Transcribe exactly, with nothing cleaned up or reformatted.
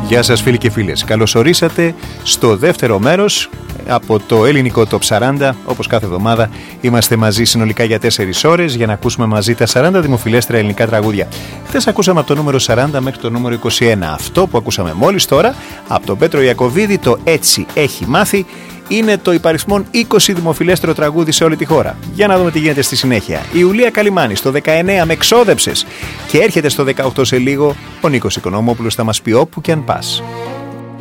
Γεια σας φίλοι και φίλες. Καλώς ορίσατε στο δεύτερο μέρος από το ελληνικό Top σαράντα. Όπως κάθε εβδομάδα είμαστε μαζί συνολικά για τέσσερις ώρες για να ακούσουμε μαζί τα σαράντα δημοφιλέστερα ελληνικά τραγούδια. Χθες ακούσαμε από το νούμερο σαράντα μέχρι το νούμερο είκοσι ένα. Αυτό που ακούσαμε μόλις τώρα από τον Πέτρο Ιακωβίδη, το «Έτσι έχει μάθει», είναι το υπαριθμόν είκοσι δημοφιλέστερο τραγούδι σε όλη τη χώρα. Για να δούμε τι γίνεται στη συνέχεια. Η Ιουλία Καλιμάνη στο δεκαεννέα με «Ξόδεψες» και έρχεται στο δεκαοκτώ σε λίγο. Ο Νίκος Οικονομόπουλος θα μας πει όπου και αν πας.